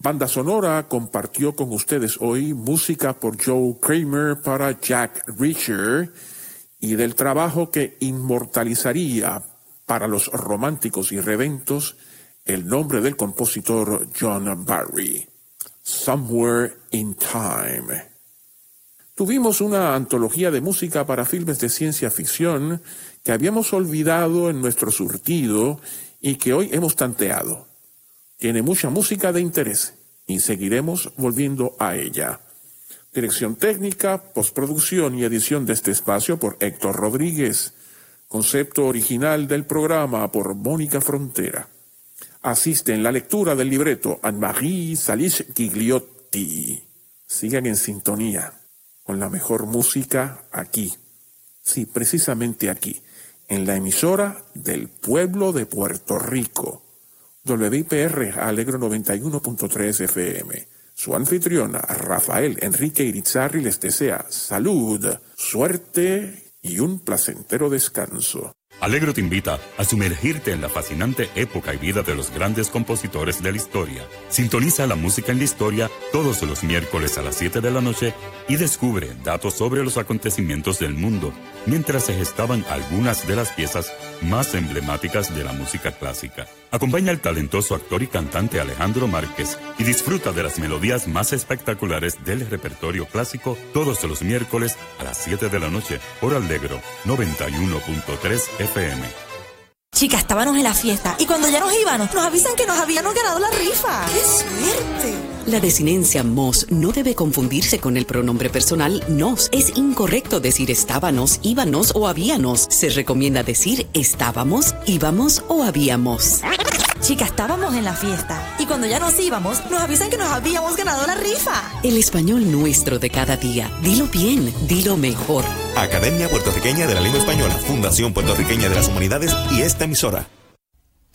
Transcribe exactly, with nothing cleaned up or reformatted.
Banda sonora compartió con ustedes hoy música por Joe Kramer para Jack Reacher y del trabajo que inmortalizaría para los románticos y reventos el nombre del compositor John Barry, Somewhere in Time. Tuvimos una antología de música para filmes de ciencia ficción que habíamos olvidado en nuestro surtido y que hoy hemos tanteado. Tiene mucha música de interés y seguiremos volviendo a ella. Dirección técnica, postproducción y edición de este espacio por Héctor Rodríguez. Concepto original del programa por Mónica Frontera. Asiste en la lectura del libreto Anne-Marie Salish-Gigliotti. Sigan en sintonía con la mejor música aquí. Sí, precisamente aquí, en la emisora del pueblo de Puerto Rico. W I P R Alegro noventa y uno punto tres F M. Su anfitriona, Rafael Enrique Irizarry, les desea salud, suerte y un placentero descanso. Alegro te invita a sumergirte en la fascinante época y vida de los grandes compositores de la historia. Sintoniza la música en la historia todos los miércoles a las siete de la noche y descubre datos sobre los acontecimientos del mundo, mientras se gestaban algunas de las piezas más emblemáticas de la música clásica. Acompaña al talentoso actor y cantante Alejandro Márquez y disfruta de las melodías más espectaculares del repertorio clásico todos los miércoles a las siete de la noche por Alegro noventa y uno punto tres F M. Chicas, estábamos en la fiesta y cuando ya nos íbamos, nos avisan que nos habíamos ganado la rifa. ¡Qué suerte! La desinencia mos no debe confundirse con el pronombre personal nos. Es incorrecto decir estábamos, íbamos o habíamos. Se recomienda decir estábamos, íbamos o habíamos. Chicas, estábamos en la fiesta y cuando ya nos íbamos, nos avisan que nos habíamos ganado la rifa. El español nuestro de cada día. Dilo bien, dilo mejor. Academia Puertorriqueña de la Lengua Española, Fundación Puertorriqueña de las Humanidades y esta emisora.